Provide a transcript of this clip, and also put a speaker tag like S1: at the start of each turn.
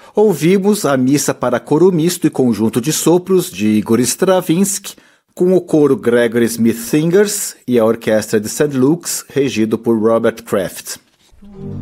S1: Ouvimos a Missa para Coro Misto e Conjunto de Sopros, de Igor Stravinsky, com o coro Gregory Smith Singers e a orquestra de St. Luke's, regido por Robert Kraft.